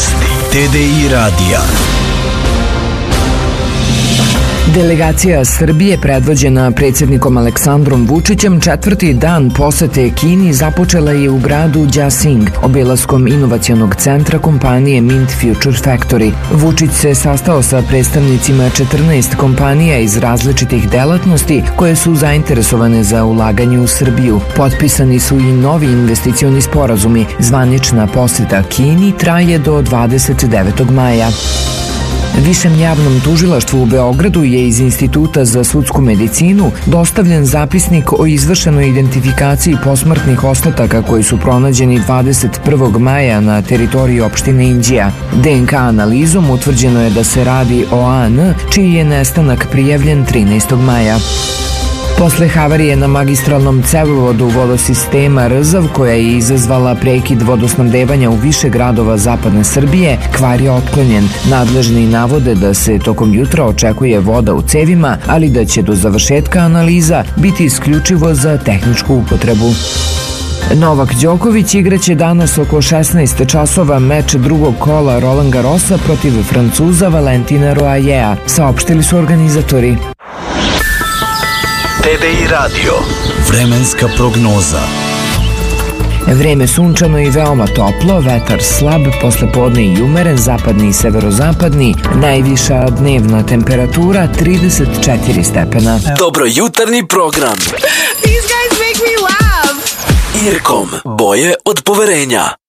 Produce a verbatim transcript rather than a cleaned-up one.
Vesti T D I radija. Delegacija Srbije predvođena predsjednikom Aleksandrom Vučićem četvrti dan posete Kini započela je u gradu Jiaxing obilaskom inovacionog centra kompanije Mint Future Factory. Vučić se sastao sa predstavnicima četrnaest kompanija iz različitih delatnosti koje su zainteresovane za ulaganje u Srbiju. Potpisani su i novi investicioni sporazumi. Zvanična poseta Kini traje do dvadeset devetog maja. Višem javnom tužilaštvu u Beogradu je iz Instituta za sudsku medicinu dostavljen zapisnik o izvršenoj identifikaciji posmrtnih ostataka koji su pronađeni dvadeset prvog maja na teritoriji opštine Inđija. D N K analizom utvrđeno je da se radi o A N, čiji je nestanak prijavljen trinaestog maja. Posle havarije na magistralnom cevovodu vodosistema Rzav, koja je izazvala prekid vodosnabdevanja u više gradova zapadne Srbije, kvar je otklonjen. Nadležni navode da se tokom jutra očekuje voda u cevima, ali da će do završetka analiza biti isključivo za tehničku upotrebu. Novak Đoković igraće danas oko šesnaest časova meč drugog kola Roland Garrosa protiv Francuza Valentina Roajea, saopštili su organizatori. T D I radio. Vremenska prognoza. Vreme sunčano i veoma toplo, vetar slab, poslepodne i umeren, zapadni i severozapadni, najviša dnevna temperatura trideset četiri stepena. Dobro jutarnji program. These guys make me laugh. Irkom, boje od poverenja.